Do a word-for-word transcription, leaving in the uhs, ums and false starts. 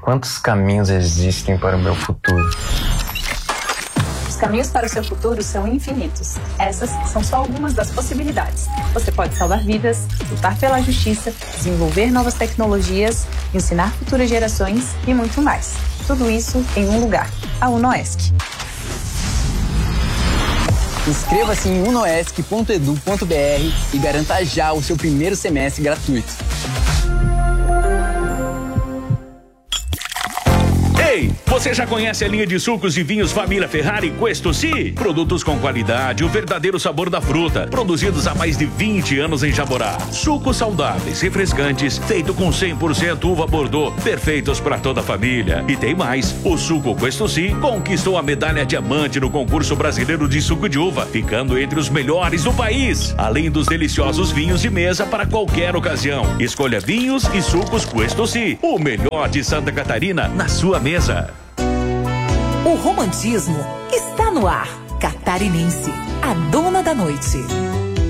Quantos caminhos existem para o meu futuro? Os caminhos para o seu futuro são infinitos. Essas são só algumas das possibilidades. Você pode salvar vidas, lutar pela justiça, desenvolver novas tecnologias, ensinar futuras gerações e muito mais. Tudo isso em um lugar, a UNOESC. Inscreva-se em unoesc ponto edu ponto br e garanta já o seu primeiro semestre gratuito. Ei, você já conhece a linha de sucos e vinhos Família Ferrari Questo Si? Produtos com qualidade, o verdadeiro sabor da fruta, produzidos há mais de vinte anos em Jaborá. Sucos saudáveis, refrescantes, feito com cem por cento uva Bordeaux, perfeitos para toda a família. E tem mais, o suco Questo Si conquistou a medalha diamante no concurso brasileiro de suco de uva, ficando entre os melhores do país. Além dos deliciosos vinhos de mesa para qualquer ocasião. Escolha vinhos e sucos Questo Si, o melhor de Santa Catarina na sua mesa. O romantismo está no ar. Catarinense, a dona da noite.